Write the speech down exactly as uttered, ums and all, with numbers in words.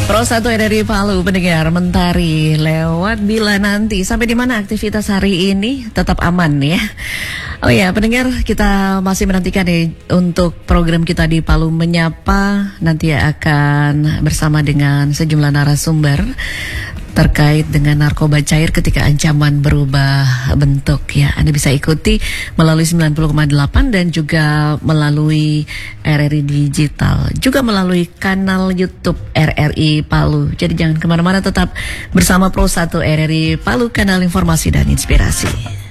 Pro satu R R I Palu, pendengar Mentari lewat bila nanti. Sampai di mana aktivitas hari ini? Tetap aman ya. Oh ya, pendengar, kita masih menantikan nih untuk program kita di Palu Menyapa. Nanti akan bersama dengan sejumlah narasumber terkait dengan narkoba cair ketika ancaman berubah bentuk ya. Anda bisa ikuti melalui sembilan puluh koma delapan dan juga melalui R R I Digital, juga melalui kanal YouTube R R I Palu. Jadi jangan kemana-mana, tetap bersama Pro satu R R I Palu, kanal informasi dan inspirasi.